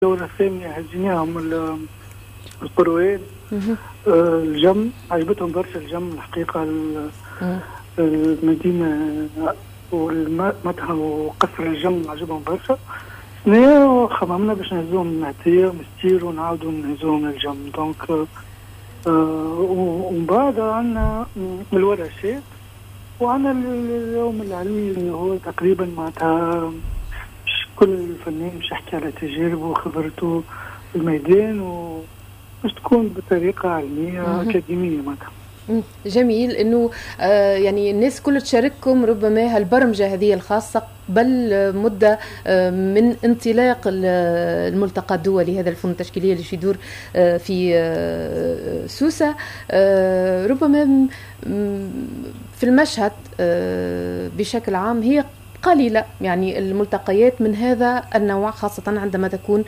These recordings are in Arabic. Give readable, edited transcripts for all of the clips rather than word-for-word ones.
الدورة الثانية هزيناهم القرويين. الجم عجبتهم برشا الجم الحقيقة. المدينة والمتحف وقصر الجم عجبهم برشا. خممنا باش نهزوهم المهدية مستير ونعاودوا نهزوهم الجم. دونك ومن بعد عندنا الورشات وعندنا اليوم العلمي اللي هو تقريبا معناتها كل فنان مش يحكي على تجاربه وخبرته في الميدان ومش تكون بطريقة علمية أكاديمية معناتها. جميل انه يعني الناس كل تشارككم ربما هالبرمجه هذه الخاصه قبل مده من انطلاق الملتقى الدولي هذا الفنون التشكيليه اللي يدور في سوسه. ربما في المشهد بشكل عام هي قليلة يعني الملتقيات من هذا النوع، خاصة عندما تكون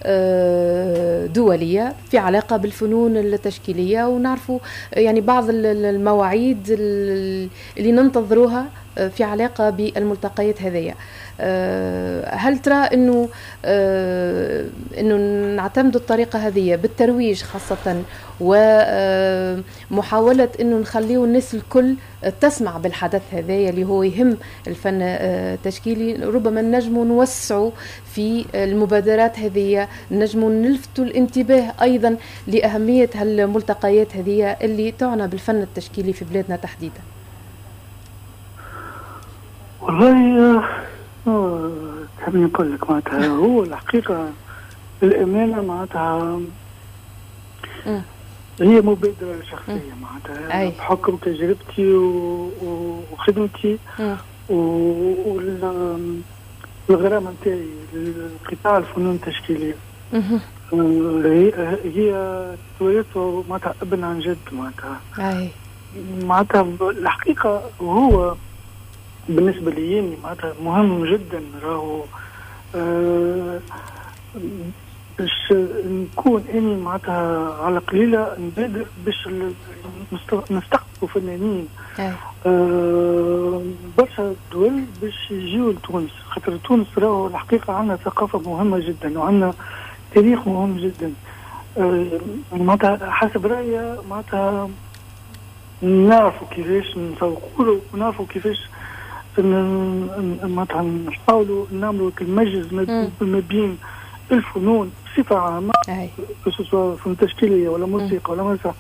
دولية في علاقة بالفنون التشكيلية، ونعرفوا يعني بعض المواعيد اللي ننتظروها في علاقة بالملتقيات هذه. هل ترى انه نعتمد الطريقة هذه بالترويج خاصة ومحاولة انه نخليه الناس الكل تسمع بالحدث هذا اللي هو يهم الفن التشكيلي، ربما نجموا نوسعوا في المبادرات هذه، نجموا نلفتوا الانتباه ايضا لأهمية هالملتقيات هذه اللي تعنى بالفن التشكيلي في بلادنا تحديدا؟ والله تحب نقول لك معناتها هو الحقيقة الأمانة معناتها هي مبادرة شخصية معناتها بحكم تجربتي وخدمتي والغرامة نتاعي لقطاع الفنون التشكيلية. هي تورثه معناتها ابن عن جد معناتها الحقيقة هو بالنسبة لي معناتها مهم جدا راهو باش نكون اني معناتها على قليلة نبادر باش نستقبلوا فنانين برشا دول باش يجيوا لتونس، خاطر تونس راهو الحقيقة عندنا ثقافة مهمة جدا وعندنا تاريخ مهم جدا. معناتها حسب رأيي معناتها نعرفوا كيفاش نسوقوا له ونعرفوا كيفاش معناتها نحاولوا نعملوا المجز ما بين الفنون بصفة عامة سواء فنون تشكيلية ولا موسيقى ولا مسرح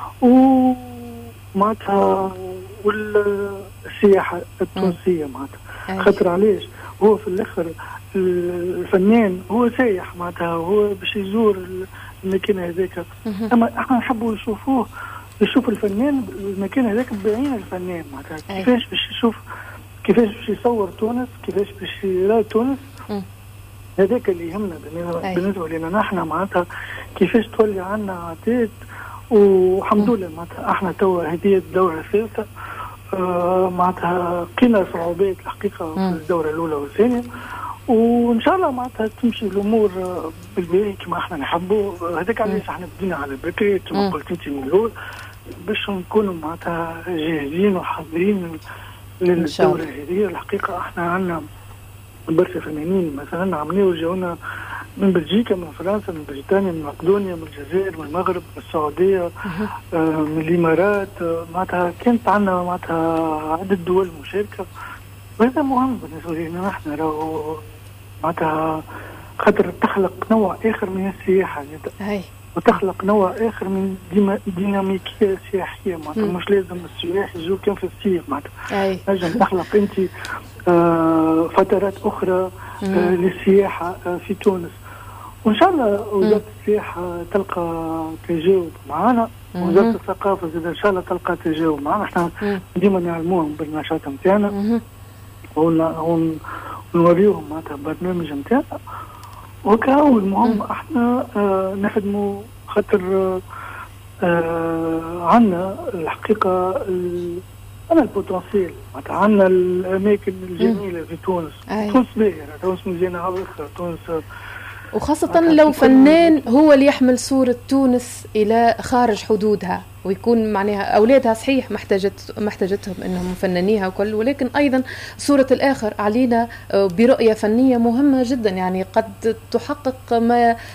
ومعناتها والسياحة التونسية معناتها. خاطر علاش هو في الآخر الفنان هو سايح معناتها هو باش يزور المكان هذاك، أما احنا نحبوا يشوف الفنان المكان هذاك بعين الفنان معناتها كيفاش باش يشوف كيفاش باش يصور تونس، كيفاش باش يرى تونس. هذاك اللي يهمنا بالنسبة لنا نحن معناتها كيفاش تولي عنا عادات. والحمد لله معناتها احنا توا هذه الدورة الثالثة معناتها لقينا صعوبات الحقيقة في الدورة الأولى والثانية، وإن شاء الله معناتها تمشي الأمور بالباهي كما احنا نحبوا. هذاك علاش احنا بدينا على بكري كما قلت انت من الأول باش نكونوا معناتها جاهزين وحاضرين للدورة هذه. الحقيقة احنا عندنا برشا فنانين مثلا عملوا جاونا من بلجيكا، من فرنسا، من بريطانيا، من مقدونيا، من الجزائر، من المغرب، من السعودية، من الإمارات. معناتها كانت عندنا معناتها عدة دول مشاركة، وهذا مهم بالنسبة لنا نحن راهو معناتها خاطر تخلق نوع آخر من السياحة وتخلق نوع آخر من ديناميكية سياحية معناتها مش لازم السياح يجوا كان في الصيف معناتها نجم تخلق أنت فترات أخرى للسياحة في تونس. وإن شاء الله وزارة السياحة تلقى تجاوب معنا، وزارة الثقافة إن شاء الله تلقى تجاوب معنا. احنا ديما نعلموهم بالنشاط نتاعنا ونوريهم معناتها البرنامج نتاعنا وكاو. المهم احنا نخدموا خاطر عندنا الحقيقة عندنا البوتنسيال معناتها عندنا الأماكن الجميلة في تونس. تونس باهرة، تونس مزيانة على الآخر، تونس وخاصة لو فنان هو اللي يحمل صورة تونس إلى خارج حدودها ويكون معناها أولادها صحيح محتاجتهم أنهم فنانيها وكل، ولكن أيضا صورة الآخر علينا برؤية فنية مهمة جدا، يعني قد تحقق ما